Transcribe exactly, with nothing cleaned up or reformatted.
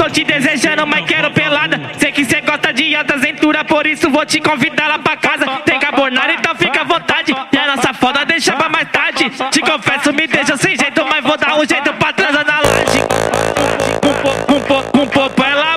tô te desejando, mas quero pelada. Sei que cê gosta de alta cintura, por isso vou te convidar lá pra casa. Tem carbonara, então fica à vontade. E a nossa foda deixa pra mais tarde. Te confesso, me deixa sem jeito, mas vou dar um jeito pra transar na laje. Com, com, com, com, com, com, ela